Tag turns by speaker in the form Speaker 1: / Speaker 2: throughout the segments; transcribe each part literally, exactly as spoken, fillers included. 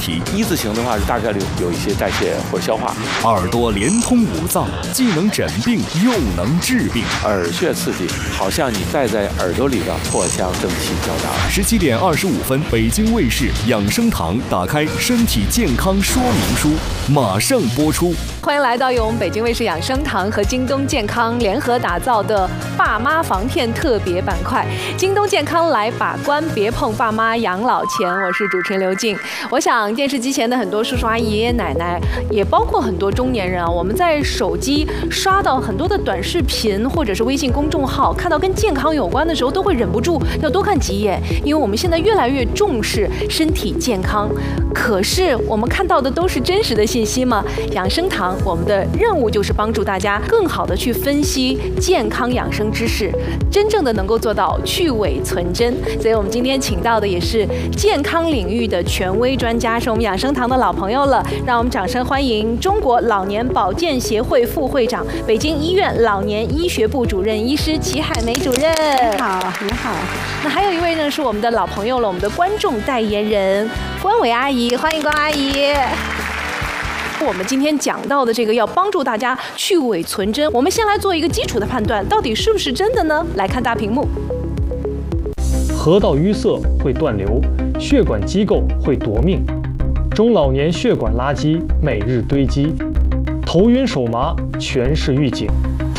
Speaker 1: 题。
Speaker 2: 一字形的话是大概率有一些代谢或者消化。
Speaker 1: 耳朵连通五脏，既能诊病又能治病。
Speaker 2: 耳穴刺激，好像你戴在耳朵里的藿香正气交达。
Speaker 1: 十七点二十五分，北京卫视养生堂打开身体健康说明书，马上播出。
Speaker 3: 欢迎来到由我们北京卫视养生堂和京东健康联合打造的爸妈防骗特别板块。京东健康来把关，别碰爸妈养老钱。我是主持人刘静。我想电视机前的很多叔叔阿姨、爷爷奶奶，也包括很多中年人啊，我们在手机刷到很多的短视频或者是微信公众号，看到跟健康有关的时候，都会忍不住要多看几眼，因为我们现在越来越重视身体健康。可是我们看到的都是真实的信息吗？养生堂我们的任务就是帮助大家更好的去分析健康养生知识，真正的能够做到去伪存真。所以我们今天请到的也是健康领域的权威专家，是我们养生堂的老朋友了。让我们掌声欢迎中国老年保健协会副会长、北京医院老年医学部主任医师齐海梅主任。
Speaker 4: 你好，你好。
Speaker 3: 那还有一位呢，是我们的老朋友了，我们的观众代言人关伟阿姨，欢迎关阿姨。我们今天讲到的这个要帮助大家去伪存真，我们先来做一个基础的判断，到底是不是真的呢？来看大屏幕。
Speaker 5: 河道淤塞会断流，血管机构会夺命，中老年血管垃圾每日堆积，头晕手麻全是预警。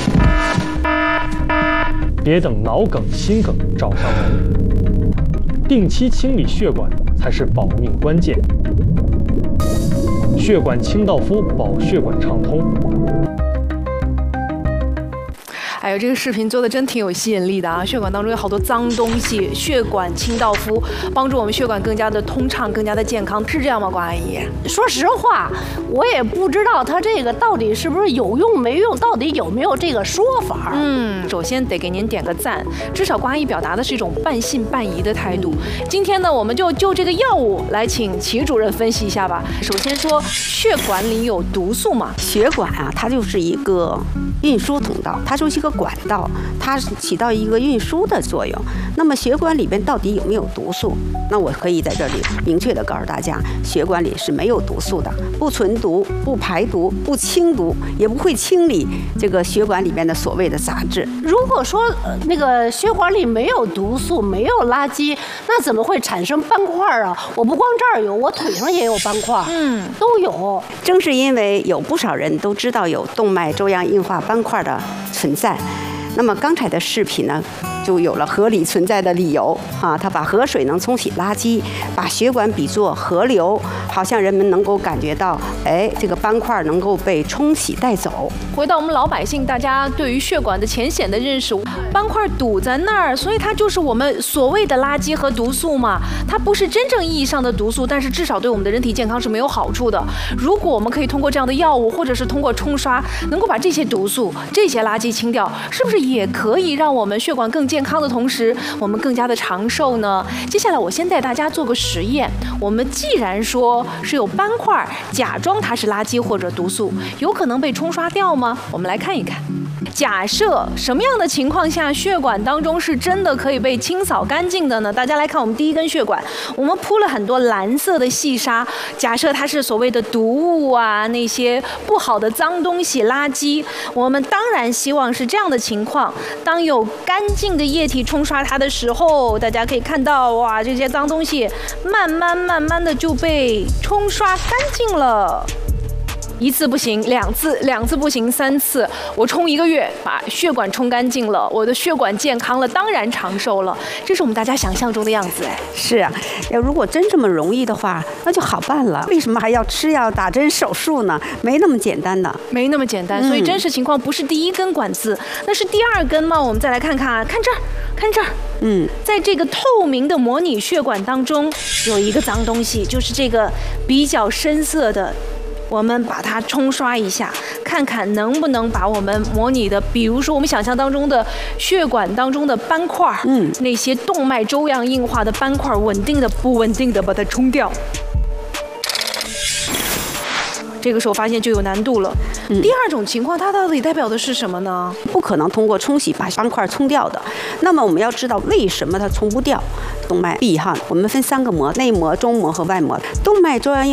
Speaker 5: 别等脑梗、心梗找上门，定期清理血管才是保命关键。血管清道夫保血管畅通。
Speaker 3: 哎呦，这个视频做的真挺有吸引力的啊！血管当中有好多脏东西，血管清道夫帮助我们血管更加的通畅，更加的健康，是这样吗，关阿姨？
Speaker 4: 说实话，我也不知道它这个到底是不是有用没用，到底有没有这个说法？
Speaker 3: 嗯，首先得给您点个赞，至少关阿姨表达的是一种半信半疑的态度。今天呢，我们就就这个药物来请齐主任分析一下吧。首先说，血管里有毒素吗？
Speaker 4: 血管啊，它就是一个运输通道，它就是一个管道，它起到一个运输的作用。那么血管里边到底有没有毒素？那我可以在这里明确的告诉大家，血管里是没有毒素的，不存毒、不排毒、不清毒，也不会清理这个血管里面的所谓的杂质。如果说、呃、那个血管里没有毒素、没有垃圾，那怎么会产生斑块啊？我不光这儿有，我腿上也有斑块，嗯，都有。正是因为有不少人都知道有动脉粥样硬化斑块的存在，那么刚才的视频呢，就有了合理存在的理由啊！它把河水能冲洗垃圾，把血管比作河流，好像人们能够感觉到，哎，这个斑块能够被冲洗带走。
Speaker 3: 回到我们老百姓，大家对于血管的浅显的认识，斑块堵在那儿，所以它就是我们所谓的垃圾和毒素嘛。它不是真正意义上的毒素，但是至少对我们的人体健康是没有好处的。如果我们可以通过这样的药物，或者是通过冲刷，能够把这些毒素、这些垃圾清掉，是不是也可以让我们血管更健康的同时，我们更加的长寿呢？接下来我先带大家做个实验。我们既然说是有斑块，假装它是垃圾或者毒素，有可能被冲刷掉吗？我们来看一看。假设什么样的情况下血管当中是真的可以被清扫干净的呢？大家来看我们第一根血管，我们铺了很多蓝色的细沙，假设它是所谓的毒物啊，那些不好的脏东西、垃圾，我们当然希望是这样的情况。当有干净的液体冲刷它的时候，大家可以看到，哇，这些脏东西慢慢慢慢的就被冲刷干净了。一次不行，两次，两次不行，三次，我冲一个月，把血管冲干净了，我的血管健康了，当然长寿了。这是我们大家想象中的样子，哎。
Speaker 4: 是啊，要如果真这么容易的话，那就好办了。为什么还要吃药、打针、手术呢？没那么简单的，
Speaker 3: 没那么简单。所以真实情况不是第一根管子，那是第二根吗？我们再来看看啊，看这儿，看这儿。嗯，在这个透明的模拟血管当中，有一个脏东西，就是这个比较深色的。我们把它冲刷一下，看看能不能把我们模拟的，比如说我们想象当中的血管当中的斑块，嗯，那些动脉粥样硬化的斑块，稳定的、不稳定的把它冲掉。这个时候发现就有难度了。嗯、第二种情况，它到底代表的是什么呢？
Speaker 4: 不可能通过冲洗把斑块冲掉的。那么我们要知道为什么它冲不掉？动脉壁哈，我们分三个膜：内膜、中膜和外膜。动脉粥样硬